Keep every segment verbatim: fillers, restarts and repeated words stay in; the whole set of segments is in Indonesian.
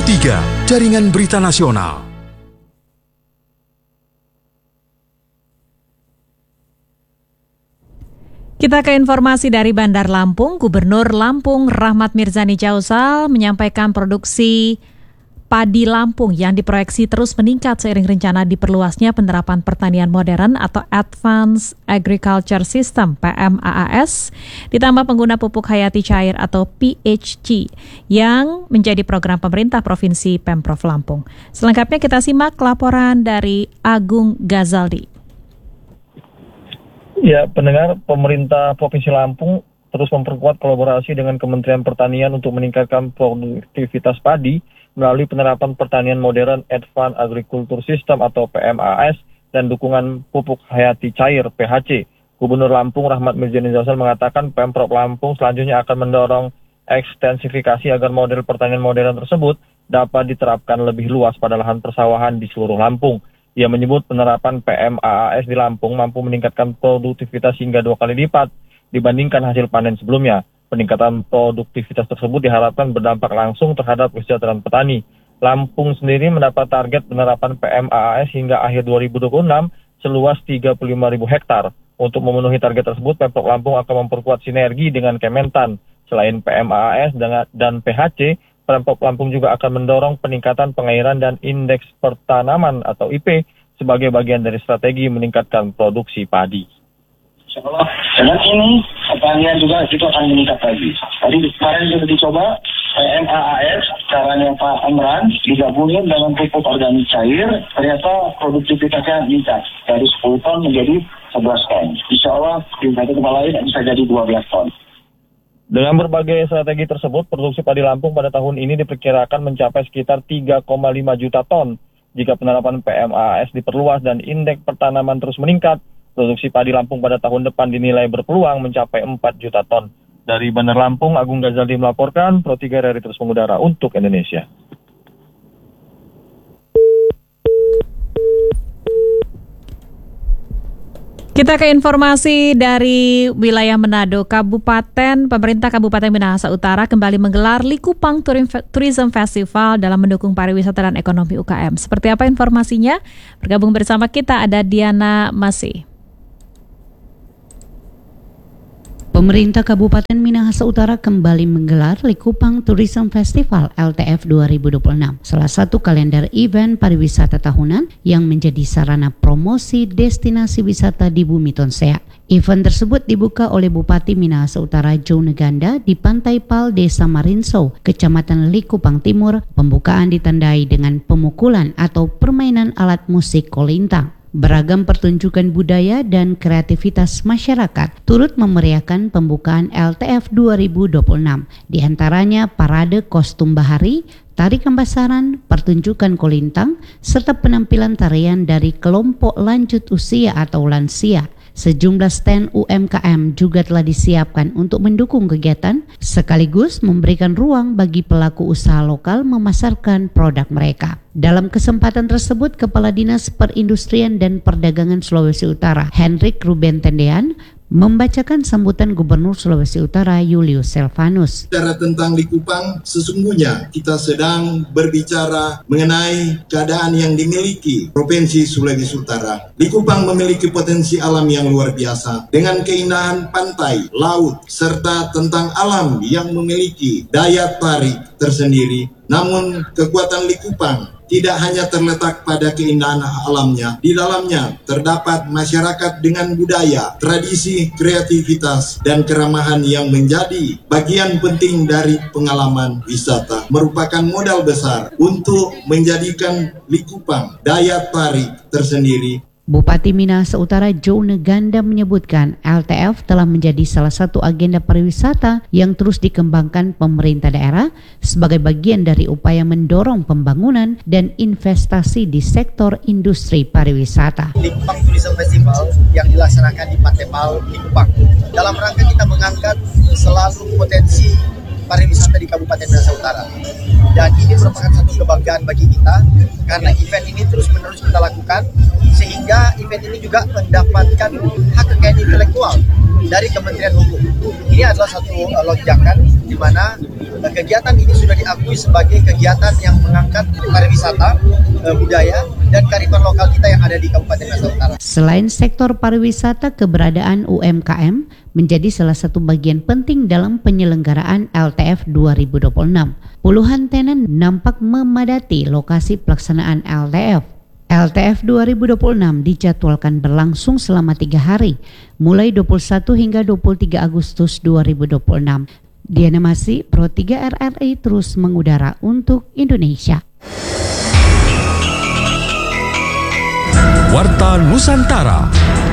tiga, Jaringan Berita Nasional. Kita ke informasi dari Bandar Lampung. Gubernur Lampung Rahmat Mirzani Jausal menyampaikan produksi padi Lampung yang diproyeksi terus meningkat seiring rencana diperluasnya penerapan pertanian modern atau Advanced Agriculture System P M A A S, ditambah pengguna pupuk hayati cair atau P H C yang menjadi program pemerintah Provinsi Pemprov Lampung. Selengkapnya kita simak laporan dari Agung Gazaldi. Ya, pendengar, pemerintah Provinsi Lampung terus memperkuat kolaborasi dengan Kementerian Pertanian untuk meningkatkan produktivitas padi melalui penerapan pertanian modern Advanced Agriculture System atau P M A A S dan dukungan pupuk hayati cair P H C. Gubernur Lampung Rahmat Mirzani Jausal mengatakan Pemprov Lampung selanjutnya akan mendorong ekstensifikasi agar model pertanian modern tersebut dapat diterapkan lebih luas pada lahan persawahan di seluruh Lampung. Ia menyebut penerapan P M A A S di Lampung mampu meningkatkan produktivitas hingga dua kali lipat dibandingkan hasil panen sebelumnya. Peningkatan produktivitas tersebut diharapkan berdampak langsung terhadap kesejahteraan petani. Lampung sendiri mendapat target penerapan P M A A S hingga akhir dua ribu dua puluh enam seluas tiga puluh lima ribu hektar. Untuk memenuhi target tersebut, Pemprov Lampung akan memperkuat sinergi dengan Kementan. Selain P M A A S dan P H C, Pemprov Lampung juga akan mendorong peningkatan pengairan dan indeks pertanaman atau I P sebagai bagian dari strategi meningkatkan produksi padi. Insyaallah dengan ini pertanian juga itu akan meningkat lagi. Tadi kemarin sudah dicoba P M A A S, caranya Pak Amran digabungin dengan pupuk organik cair, ternyata produktivitasnya meningkat dari sepuluh ton menjadi sebelas ton. Insyaallah di satu tempat lain bisa jadi dua belas ton. Dengan berbagai strategi tersebut, produksi padi Lampung pada tahun ini diperkirakan mencapai sekitar tiga koma lima juta ton. Jika penerapan P M A A S diperluas dan indeks pertanaman terus meningkat, produksi padi Lampung pada tahun depan dinilai berpeluang mencapai empat juta ton. Dari Bandar Lampung, Agung Gazaldi melaporkan, Pro tiga R R I terus mengudara untuk Indonesia. Kita ke informasi dari wilayah Manado. Kabupaten Pemerintah Kabupaten Minahasa Utara kembali menggelar Likupang Tourism Festival dalam mendukung pariwisata dan ekonomi U K M. Seperti apa informasinya? Bergabung bersama kita ada Diana Masih. Pemerintah Kabupaten Minahasa Utara kembali menggelar Likupang Tourism Festival L T F dua ribu dua puluh enam, salah satu kalender event pariwisata tahunan yang menjadi sarana promosi destinasi wisata di Bumi Tonsea. Event tersebut dibuka oleh Bupati Minahasa Utara Joe Neganda di Pantai Pal, Desa Marinso, Kecamatan Likupang Timur. Pembukaan ditandai dengan pemukulan atau permainan alat musik kolintang. Beragam pertunjukan budaya dan kreativitas masyarakat turut memeriahkan pembukaan L T F dua ribu dua puluh enam. Di antaranya parade kostum bahari, tari kambasaran, pertunjukan kolintang, serta penampilan tarian dari kelompok lanjut usia atau lansia. Sejumlah stand U M K M juga telah disiapkan untuk mendukung kegiatan, sekaligus memberikan ruang bagi pelaku usaha lokal memasarkan produk mereka. Dalam kesempatan tersebut, Kepala Dinas Perindustrian dan Perdagangan Sulawesi Utara, Hendrik Ruben Tendean, membacakan sambutan Gubernur Sulawesi Utara Julius Selvanus. Bicara tentang Likupang, sesungguhnya kita sedang berbicara mengenai keadaan yang dimiliki Provinsi Sulawesi Utara. Likupang memiliki potensi alam yang luar biasa dengan keindahan pantai, laut, serta tentang alam yang memiliki daya tarik tersendiri. Namun kekuatan Likupang tidak hanya terletak pada keindahan alamnya. Di dalamnya terdapat masyarakat dengan budaya, tradisi, kreativitas, dan keramahan yang menjadi bagian penting dari pengalaman wisata. Merupakan modal besar untuk menjadikan Likupang daya tarik tersendiri. Bupati Minahasa Utara Joe Neganda menyebutkan L T F telah menjadi salah satu agenda pariwisata yang terus dikembangkan pemerintah daerah sebagai bagian dari upaya mendorong pembangunan dan investasi di sektor industri pariwisata. Likupang Tourism Festival yang dilaksanakan di Pantai Pal, Likupang. Dalam rangka kita mengangkat selalu potensi pariwisata di Kabupaten Minahasa Utara. Dan ini merupakan satu kebanggaan kebanggaan bagi kita karena event ini terus-menerus kita lakukan, sehingga event ini juga mendapatkan hak kekayaan intelektual dari Kementerian Hukum. Ini adalah satu uh, lonjakan di mana uh, kegiatan ini sudah diakui sebagai kegiatan yang mengangkat pariwisata, uh, budaya, dan kearifan lokal kita yang ada di Kabupaten Masa Utara. Selain sektor pariwisata, keberadaan U M K M menjadi salah satu bagian penting dalam penyelenggaraan L T F dua ribu dua puluh enam. Puluhan tenan nampak memadati lokasi pelaksanaan L T F. L T F dua ribu dua puluh enam dijadwalkan berlangsung selama tiga hari, mulai dua puluh satu hingga dua puluh tiga Agustus dua ribu dua puluh enam. Diana Masih, Pro tiga R R I terus mengudara untuk Indonesia. Warta Nusantara.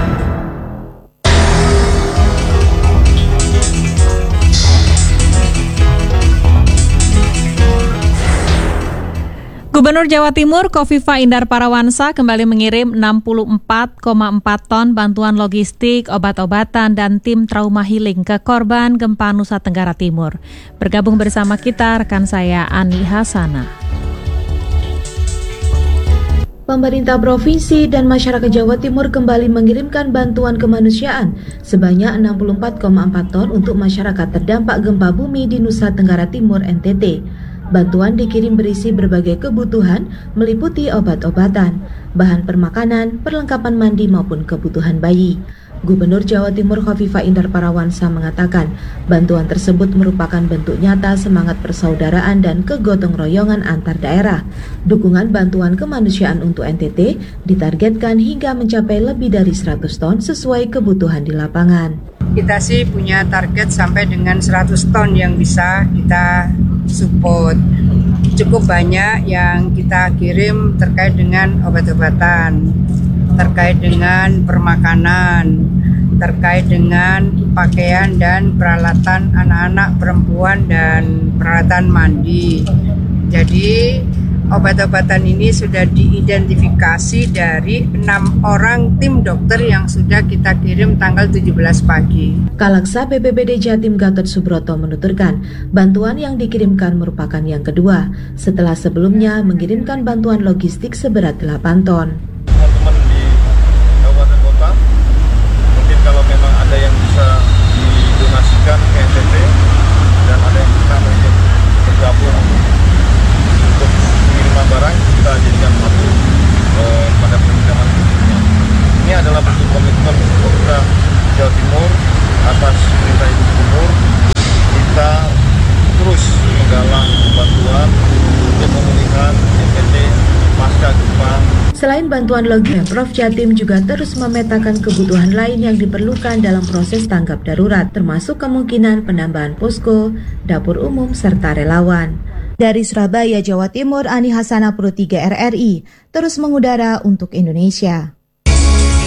Gubernur Jawa Timur Kofifa Indar Parawansa kembali mengirim enam puluh empat koma empat ton bantuan logistik, obat-obatan, dan tim trauma healing ke korban gempa Nusa Tenggara Timur. Bergabung bersama kita rekan saya Ani Hasana. Pemerintah Provinsi dan masyarakat Jawa Timur kembali mengirimkan bantuan kemanusiaan sebanyak enam puluh empat koma empat ton untuk masyarakat terdampak gempa bumi di Nusa Tenggara Timur N T T. Bantuan dikirim berisi berbagai kebutuhan meliputi obat-obatan, bahan permakanan, perlengkapan mandi maupun kebutuhan bayi. Gubernur Jawa Timur Kofifa Indar Parawansa mengatakan, bantuan tersebut merupakan bentuk nyata semangat persaudaraan dan kegotong royongan antar daerah. Dukungan bantuan kemanusiaan untuk N T T ditargetkan hingga mencapai lebih dari seratus ton sesuai kebutuhan di lapangan. Kita sih punya target sampai dengan seratus ton yang bisa kita support. Cukup banyak yang kita kirim terkait dengan obat-obatan, terkait dengan permakanan, terkait dengan pakaian dan peralatan anak-anak, perempuan, dan peralatan mandi. Jadi obat-obatan ini sudah diidentifikasi dari enam orang tim dokter yang sudah kita kirim tanggal tujuh belas pagi. Kalaksa B P B D Jatim Gatot Subroto menuturkan, bantuan yang dikirimkan merupakan yang kedua, setelah sebelumnya mengirimkan bantuan logistik seberat delapan ton. Teman-teman di kabupaten kota, mungkin kalau memang ada yang bisa didonasikan ke N T T dan ada yang bisa bergabung untuk pengiriman barang, kita jadikan satu eh, pada pengiriman berikutnya. Ini adalah bentuk komitmen kita Jawa Timur atas perintah Ibu Gubernur. Kita terus menggalang bantuan untuk pemulihan N T T pasca gempa. Selain bantuan logistik, Pemprov Jatim juga terus memetakan kebutuhan lain yang diperlukan dalam proses tanggap darurat, termasuk kemungkinan penambahan posko, dapur umum, serta relawan. Dari Surabaya, Jawa Timur, Ani Hasana, Pro tiga R R I, terus mengudara untuk Indonesia.